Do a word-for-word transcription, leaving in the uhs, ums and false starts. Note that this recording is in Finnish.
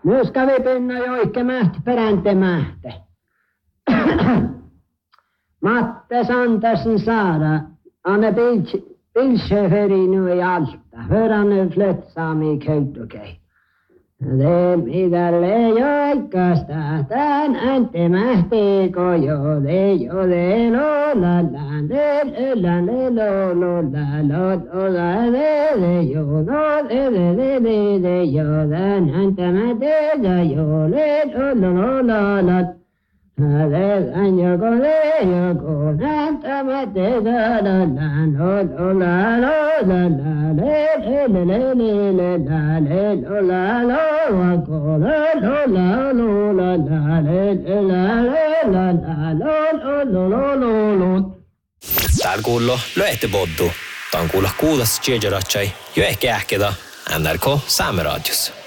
Myös kävi pinna joikke mähti peräntemähte. Matte Sandersen saada. Anne bilcheferi nu i alta. Hör han nu flyttsamma i kutokej. Det midalle joikasta tän ante mähti kojo le jo le lo la la le la le lo lo la lo lo la le le jo lo le le le le le jo tän ante mähti jo le lo lo la la. Le an joko le joko ante mähti la la la lo lo la lo la la le le le le le le la le lo la lo. Täällä kuuluu Löehtipoddu. Tää on kuulla kuulas Tjejeratjai jo ehkä ähketä N R K Saameradios.